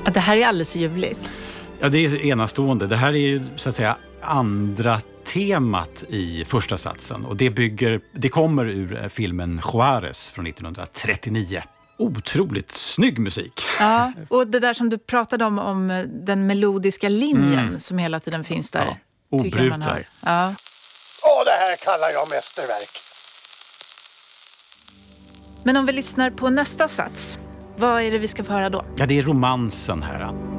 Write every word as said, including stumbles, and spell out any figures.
Ja, det här är alldeles ljuvligt. Ja, det är enastående. Det här är ju så att säga andra temat i första satsen. Och det, bygger, det kommer ur filmen Juarez från nittonhundratrettionio. Otroligt snygg musik. Ja, och det där som du pratade om, om den melodiska linjen Mm. som hela tiden finns där. Ja, tycker jag man obruten. hör. Ja. Åh, det här kallar jag mästerverk. Men om vi lyssnar på nästa sats, vad är det vi ska få höra då? Ja, det är romansen här.